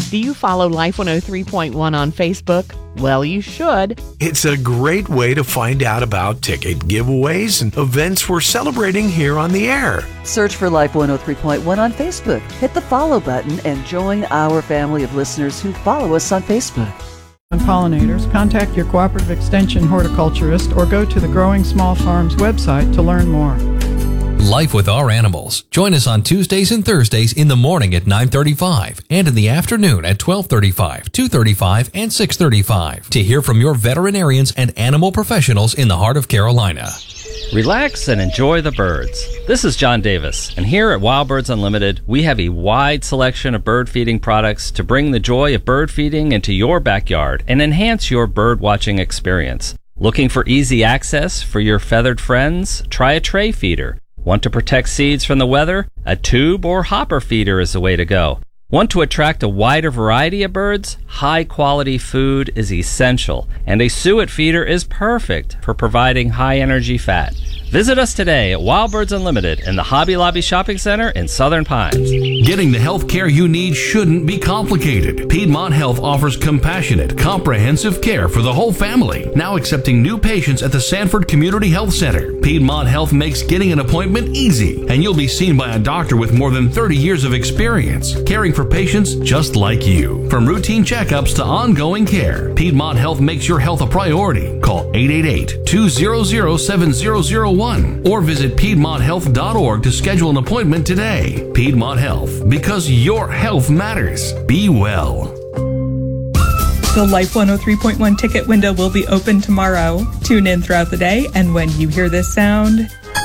Do you follow Life 103.1 on Facebook? Well, you should. It's a great way to find out about ticket giveaways and events we're celebrating here on the air. Search for Life 103.1 on Facebook. Hit the follow button and join our family of listeners who follow us on Facebook. Pollinators, contact your Cooperative Extension horticulturist or go to the Growing Small Farms website to learn more. Life with Our Animals. Join us on Tuesdays and Thursdays in the morning at 9:35 and in the afternoon at 12:35, 2:35, and 6:35 to hear from your veterinarians and animal professionals in the heart of Carolina. Relax and enjoy the birds. This is John Davis, and here at Wild Birds Unlimited, we have a wide selection of bird feeding products to bring the joy of bird feeding into your backyard and enhance your bird watching experience. Looking for easy access for your feathered friends? Try a tray feeder. Want to protect seeds from the weather? A tube or hopper feeder is the way to go. Want to attract a wider variety of birds? High-quality food is essential, and a suet feeder is perfect for providing high-energy fat. Visit us today at Wild Birds Unlimited in the Hobby Lobby Shopping Center in Southern Pines. Getting the health care you need shouldn't be complicated. Piedmont Health offers compassionate, comprehensive care for the whole family. Now accepting new patients at the Sanford Community Health Center. Piedmont Health makes getting an appointment easy, and you'll be seen by a doctor with more than 30 years of experience, caring for patients just like you. From routine checkups to ongoing care, Piedmont Health makes your health a priority. Call 888-200-7001 or visit PiedmontHealth.org to schedule an appointment today. Piedmont Health, because your health matters. Be well. The Life 103.1 ticket window will be open tomorrow. Tune in throughout the day, and when you hear this sound,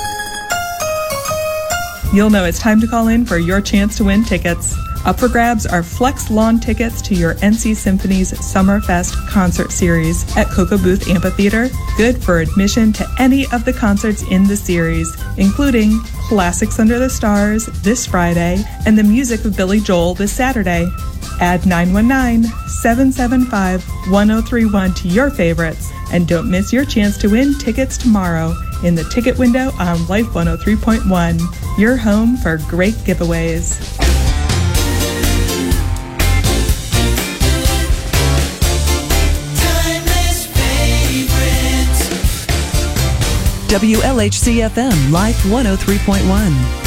you'll know it's time to call in for your chance to win tickets. Up for grabs are Flex Lawn tickets to your NC Symphony's Summerfest concert series at Cocoa Booth Amphitheater, good for admission to any of the concerts in the series, including Classics Under the Stars this Friday and the music of Billy Joel this Saturday. Add 919-775-1031 to your favorites, and don't miss your chance to win tickets tomorrow in the ticket window on Life 103.1, your home for great giveaways. WLHC-FM Life 103.1.